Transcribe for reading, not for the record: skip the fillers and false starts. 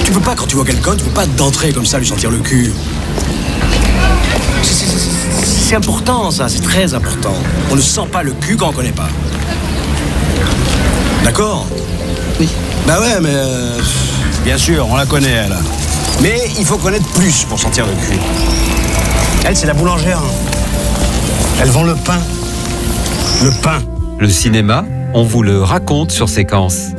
Tu peux pas, quand tu vois quelqu'un, tu peux pas d'entrer comme ça, lui sentir le cul. C'est important, ça, c'est très important. On ne sent pas le cul quand on connaît pas. D'accord? Oui. Bah ouais, mais... bien sûr, on la connaît, elle. Mais il faut connaître plus pour sentir le cul. Elle, c'est la boulangère. Elle vend le pain. Le pain. Le cinéma, on vous le raconte sur Séquence.